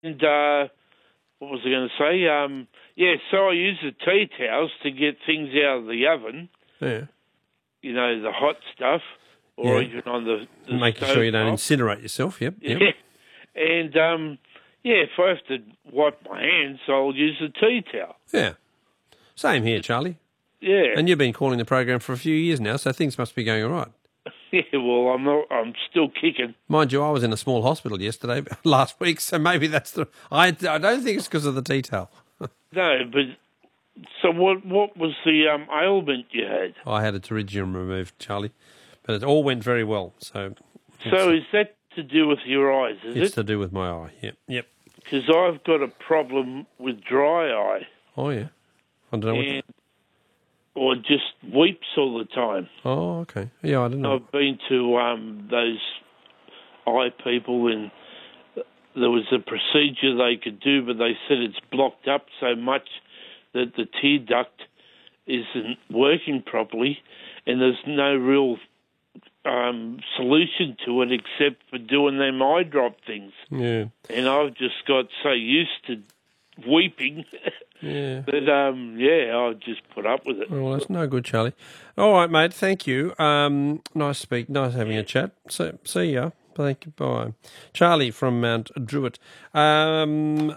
And what was I going to say? So I use the tea towels to get things out of the oven. Yeah. You know, the hot stuff, or even on the making sure you don't incinerate yourself. Yep. Yeah. And if I have to wipe my hands, I'll use the tea towel. Yeah. Same here, Charlie. Yeah. And you've been calling the program for a few years now, so things must be going all right. Yeah, well, I'm still kicking. Mind you, I was in a small hospital last week, so maybe that's the... I don't think it's because of the tea towel. No, but... So what was the ailment you had? I had a pterygium removed, Charlie, but it all went very well. So is that to do with your eyes, is it? It's to do with my eye, yep. Because I've got a problem with dry eye. Oh, yeah. I don't know or just weeps all the time. Oh, okay. Yeah, I don't know. I've been to those eye people, and there was a procedure they could do, but they said it's blocked up so much that the tear duct isn't working properly, and there's no real solution to it except for doing them eye drop things. Yeah. And I've just got so used to weeping that, I'll just put up with it. Well, that's no good, Charlie. All right, mate, thank you. Nice having a chat. See ya. Thank you, bye. Charlie from Mount Druitt. Phil,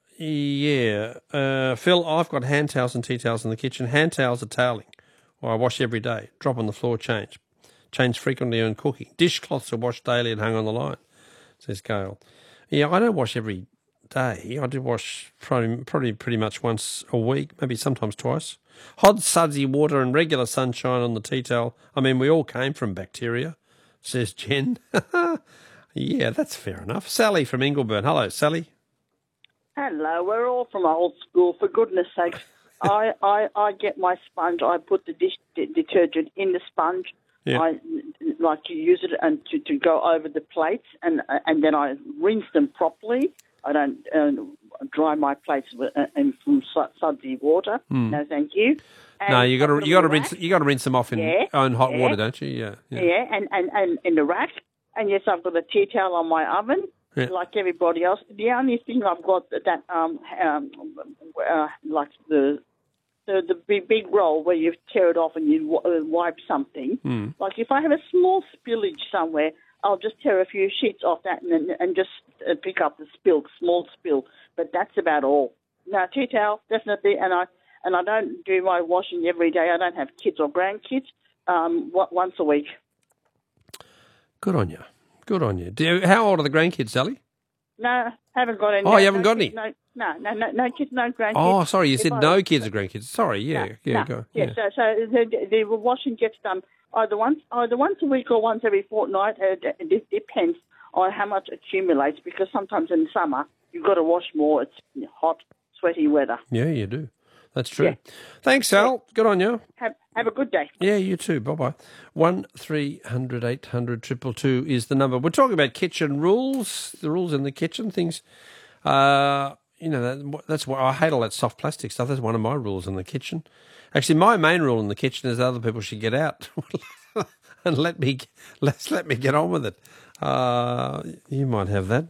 I've got hand towels and tea towels in the kitchen. Hand towels are toweling, or I wash every day. Drop on the floor, change frequently when cooking. Dishcloths are washed daily and hung on the line, says Gail. Yeah, I don't wash every day. I do wash probably pretty much once a week, maybe sometimes twice. Hot, sudsy water and regular sunshine on the tea towel. I mean, we all came from bacteria, says Jen. Yeah, that's fair enough. Sally from Ingleburn. Hello, Sally. Hello, we're all from old school, for goodness sake. I get my sponge, I put the dish detergent in the sponge. Yeah. I like to use it and to go over the plates, and then I rinse them properly. I don't dry my plates from sudsy water. No, thank you. And no, you got to rinse them off in hot water, don't you? Yeah. Yeah, and in the rack. And yes, I've got a tea towel on my oven. Yeah. Like everybody else. The only thing I've got that like the big roll where you tear it off and you wipe something. Like if I have a small spillage somewhere, I'll just tear a few sheets off that and just pick up the small spill. But that's about all. No, tea towel definitely, and I don't do my washing every day. I don't have kids or grandkids. Once a week. Good on you. How old are the grandkids, Sally? No, haven't got any. Oh, you haven't got any? No kids, no grandkids. Oh, sorry, you said no kids or grandkids. Sorry, go. Yeah. So the washing gets done either once a week or once every fortnight. It depends on how much accumulates, because sometimes in summer you've got to wash more. It's hot, sweaty weather. Yeah, you do. That's true. Yeah. Thanks, Sal. Good on you. Have a good day. Yeah, you too. Bye-bye. 1300 800 222 is the number. We're talking about kitchen rules, the rules in the kitchen, things. That's why I hate all that soft plastic stuff. That's one of my rules in the kitchen. Actually, my main rule in the kitchen is other people should get out and let me get on with it. You might have that.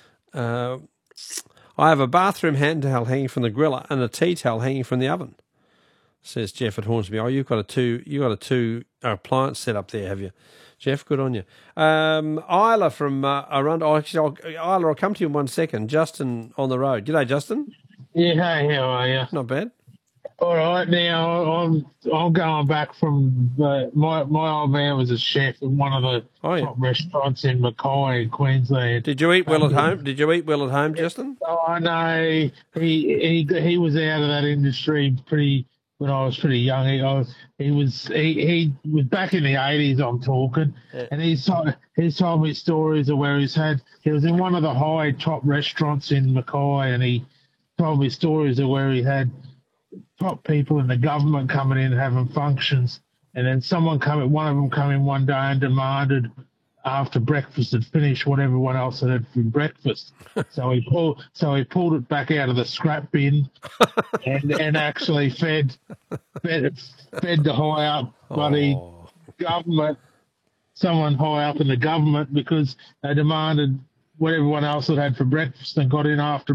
I have a bathroom hand towel hanging from the griller and a tea towel hanging from the oven, says Jeff at Hornsby. Oh, you've got a two appliance set up there, have you, Jeff? Good on you. Isla from around. Isla, I'll come to you in 1 second. Justin on the road. G'day, Justin. Yeah, hey, how are you? Not bad. All right, now I'm going back from my old man was a chef at one of the top restaurants in Mackay in Queensland. Did you eat well at home? Justin? Oh no, he was out of that industry when I was pretty young. He was back in the 80s. I'm talking, and he's told me stories of where he was in one of the high top restaurants in Mackay, and he told me stories of where he had top people in the government coming in having functions, and then one of them come in one day and demanded after breakfast had finished what everyone else had had for breakfast. So he pulled it back out of the scrap bin and actually fed the high up bloody government, someone high up in the government, because they demanded what everyone else had for breakfast and got in after